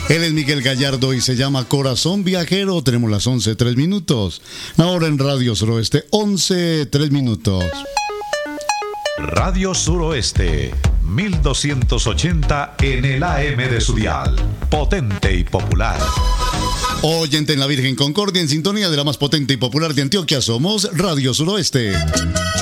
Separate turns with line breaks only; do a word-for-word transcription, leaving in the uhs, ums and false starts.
Él es Miguel Gallardo y se llama Corazón Viajero. Tenemos las once, tres minutos. Ahora en Radio Suroeste, once, tres minutos.
Radio Suroeste, mil doscientos ochenta en el A M de su dial. Potente y popular.
Oyente en la Virgen Concordia, en sintonía de la más potente y popular de Antioquia, somos Radio Suroeste.